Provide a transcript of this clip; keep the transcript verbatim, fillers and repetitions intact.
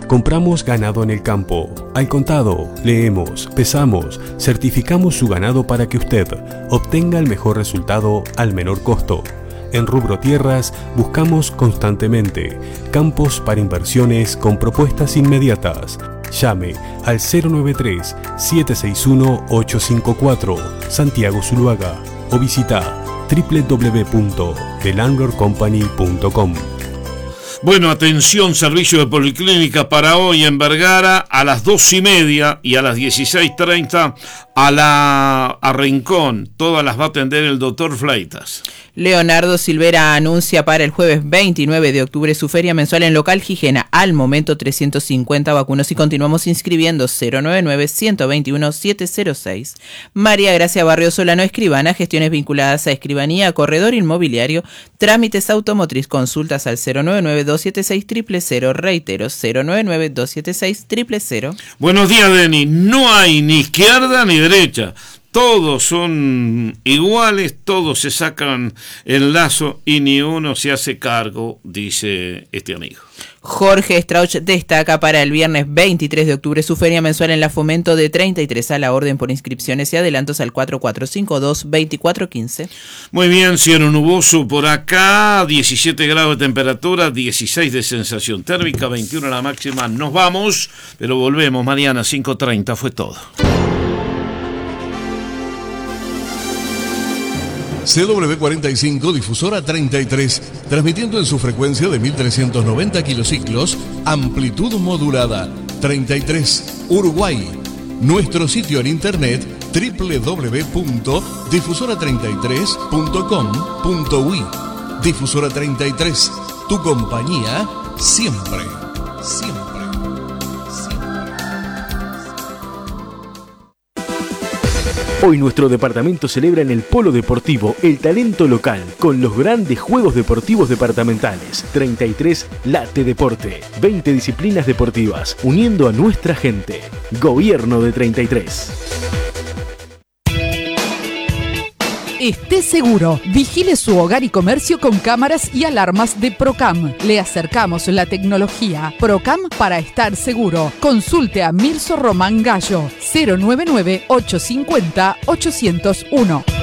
Compramos ganado en el campo, al contado, leemos, pesamos, certificamos su ganado para que usted obtenga el mejor resultado al menor costo. En Rubro Tierras buscamos constantemente campos para inversiones con propuestas inmediatas. Llame al cero nueve tres, siete seis uno, ocho cinco cuatro, Santiago Zuluaga, o visita doble u doble u doble u punto the landlord company punto com. Bueno, atención, servicio de policlínica para hoy en Vergara a las dos y media y a las dieciséis treinta a la a Rincón. Todas las va a atender el doctor Fleitas. Leonardo Silvera anuncia para el jueves veintinueve de octubre su feria mensual en local Gijena. Al momento trescientos cincuenta vacunos y continuamos inscribiendo. Cero nueve nueve, uno dos uno, siete cero seis. María Gracia Barrio Solano, escribana, gestiones vinculadas a escribanía, corredor inmobiliario, trámites automotriz, consultas al cero nueve nueve, dos siete seis, cero cero cero. Reitero, cero nueve nueve, dos siete seis, cero cero cero. Buenos días, Denny. No hay ni izquierda ni derecha. Todos son iguales, todos se sacan el lazo y ni uno se hace cargo, dice este amigo. Jorge Strauch destaca para el viernes veintitrés de octubre su feria mensual en la Fomento de treinta y tres a la orden por inscripciones y adelantos al cuatro cuatro cinco dos, dos cuatro uno cinco. Muy bien, cielo nuboso por acá, diecisiete grados de temperatura, dieciséis de sensación térmica, veintiuno la máxima. Nos vamos, pero volvemos mañana cinco treinta, fue todo. C W cuarenta y cinco, difusora treinta y tres, transmitiendo en su frecuencia de mil trescientos noventa kilociclos, amplitud modulada, treinta y tres, Uruguay. Nuestro sitio en internet, doble u doble u doble u punto difusora treinta y tres punto com punto uy. Difusora treinta y tres, tu compañía siempre, siempre. Hoy nuestro departamento celebra en el Polo Deportivo el talento local con los grandes juegos deportivos departamentales. treinta y tres Late Deporte, veinte disciplinas deportivas, uniendo a nuestra gente. Gobierno de treinta y tres. Esté seguro, vigile su hogar y comercio con cámaras y alarmas de Procam. Le acercamos la tecnología. Procam para estar seguro. Consulte a Mirso Román Gallo, cero nueve nueve, ocho cinco cero, ocho cero uno.